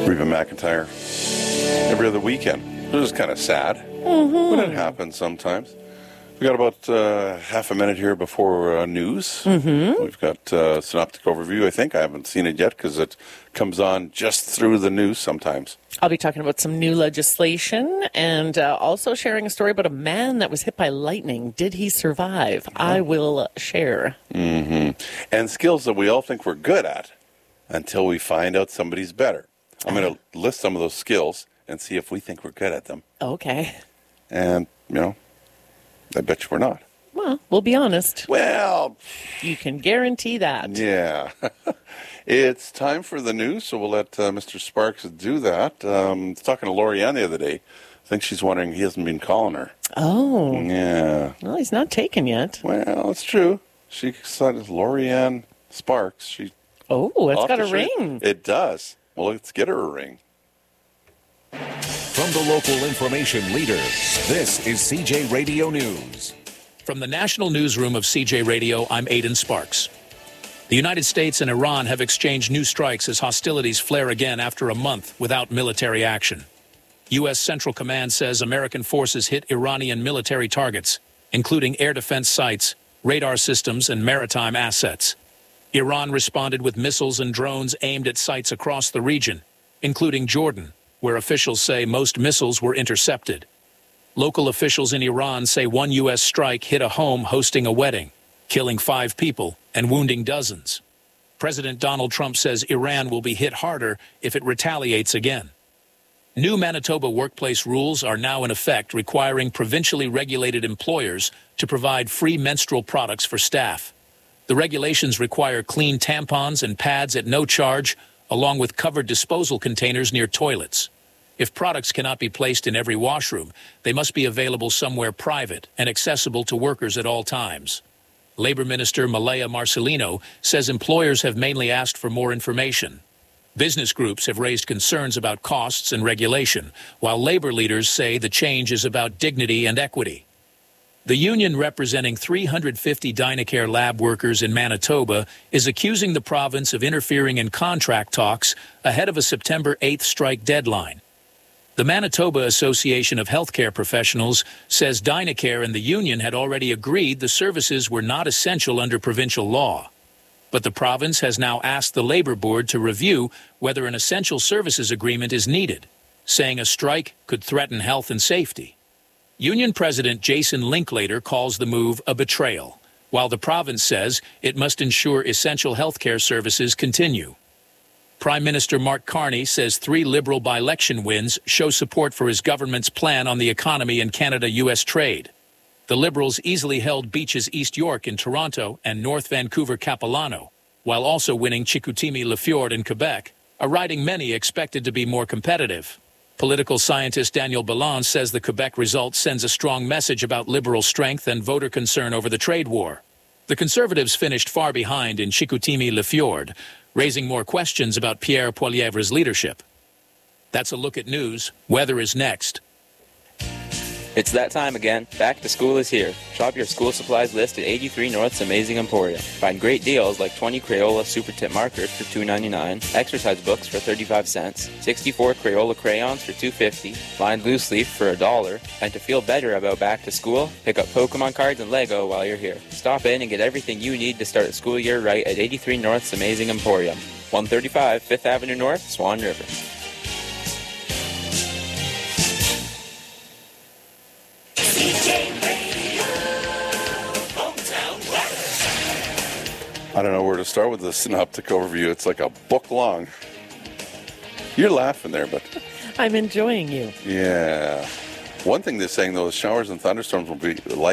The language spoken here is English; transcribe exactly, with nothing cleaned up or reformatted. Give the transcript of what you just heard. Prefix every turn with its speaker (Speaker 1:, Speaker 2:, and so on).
Speaker 1: Reba McEntire every other weekend. It was kind of sad,
Speaker 2: mm-hmm.
Speaker 1: but it happens sometimes. We got about uh, half a minute here before uh, news.
Speaker 2: Mm-hmm.
Speaker 1: We've got uh, Synoptic Overview, I think. I haven't seen it yet because it comes on just through the news sometimes.
Speaker 2: I'll be talking about some new legislation and uh, also sharing a story about a man that was hit by lightning. Did he survive? Yeah. I will share.
Speaker 1: Mm-hmm. And skills that we all think we're good at until we find out somebody's better. I'm going to list some of those skills and see if we think we're good at them.
Speaker 2: Okay.
Speaker 1: And, you know, I bet you we're not.
Speaker 2: Well, we'll be honest.
Speaker 1: Well,
Speaker 2: you can guarantee that.
Speaker 1: Yeah. It's time for the news, so we'll let uh, Mister Sparks do that. Um, I was talking to Lorianne the other day. I think she's wondering he hasn't been calling her.
Speaker 2: Oh.
Speaker 1: Yeah.
Speaker 2: Well, he's not taken yet.
Speaker 1: Well, it's true. She said Lorianne Sparks. She.
Speaker 2: Oh, it's got a
Speaker 1: street.
Speaker 2: ring.
Speaker 1: It does. Well, let's get her a ring.
Speaker 3: From the local information leader, this is C J Radio News.
Speaker 4: From the National Newsroom of C J Radio, I'm Aidan Sparks. The United States and Iran have exchanged new strikes as hostilities flare again after a month without military action. U S Central Command says American forces hit Iranian military targets, including air defense sites, radar systems, and maritime assets. Iran responded with missiles and drones aimed at sites across the region, including Jordan, where officials say most missiles were intercepted. Local officials in Iran say one U S strike hit a home hosting a wedding, killing five people and wounding dozens. President Donald Trump says Iran will be hit harder if it retaliates again. New Manitoba workplace rules are now in effect, requiring provincially regulated employers to provide free menstrual products for staff. The regulations require clean tampons and pads at no charge, along with covered disposal containers near toilets. If products cannot be placed in every washroom, they must be available somewhere private and accessible to workers at all times. Labor Minister Malaya Marcelino says employers have mainly asked for more information. Business groups have raised concerns about costs and regulation, while labor leaders say the change is about dignity and equity. The union representing three hundred fifty Dynacare lab workers in Manitoba is accusing the province of interfering in contract talks ahead of a September eighth strike deadline. The Manitoba Association of Healthcare Professionals says Dynacare and the union had already agreed the services were not essential under provincial law. But the province has now asked the Labour Board to review whether an essential services agreement is needed, saying a strike could threaten health and safety. Union President Jason Linklater calls the move a betrayal, while the province says it must ensure essential healthcare services continue. Prime Minister Mark Carney says three Liberal by-election wins show support for his government's plan on the economy and Canada-U S trade. The Liberals easily held Beaches East York in Toronto and North Vancouver Capilano, while also winning Chicoutimi-Lefjord in Quebec, a riding many expected to be more competitive. Political scientist Daniel Ballon says the Quebec result sends a strong message about Liberal strength and voter concern over the trade war. The Conservatives finished far behind in Chicoutimi-Lefjord, raising more questions about Pierre Poilievre's leadership. That's a look at news. Weather is next.
Speaker 5: It's that time again. Back to school is here. Shop your school supplies list at eighty-three North's Amazing Emporium. Find great deals like twenty Crayola Super Tip markers for two ninety-nine, exercise books for thirty-five cents, sixty-four Crayola crayons for two fifty, lined loose leaf for a dollar, and to feel better about back to school, pick up Pokemon cards and Lego while you're here. Stop in and get everything you need to start the school year right at eighty-three North's Amazing Emporium, one thirty-five Fifth Avenue North, Swan River.
Speaker 1: I don't know where to start with the synoptic overview. It's like a book long. You're laughing there, but...
Speaker 2: I'm enjoying you.
Speaker 1: Yeah. One thing they're saying, though, is showers and thunderstorms will be light.